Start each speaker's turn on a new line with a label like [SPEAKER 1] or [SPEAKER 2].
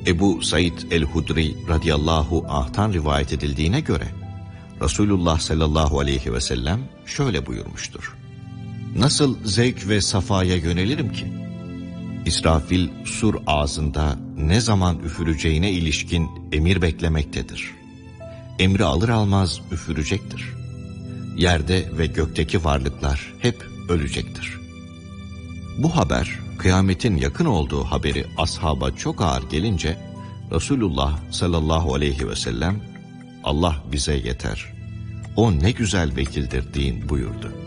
[SPEAKER 1] Ebu Said el-Hudri radıyallahu anh'tan rivayet edildiğine göre Resulullah sallallahu aleyhi ve sellem şöyle buyurmuştur: Nasıl zevk ve safaya yönelirim ki? İsrafil sur ağzında ne zaman üfüreceğine ilişkin emir beklemektedir. Emri alır almaz üfürecektir. Yerde ve gökteki varlıklar hep ölecektir. Bu haber, kıyametin yakın olduğu haberi ashaba çok ağır gelince Resulullah sallallahu aleyhi ve sellem, Allah bize yeter, o ne güzel vekildir deyin buyurdu.